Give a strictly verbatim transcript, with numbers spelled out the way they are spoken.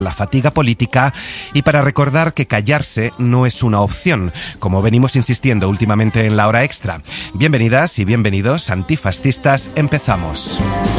la fatiga política y para recordar que callarse no es una opción, como venimos insistiendo últimamente en la hora extra. Bienvenidas y bienvenidos, antifascistas, empezamos.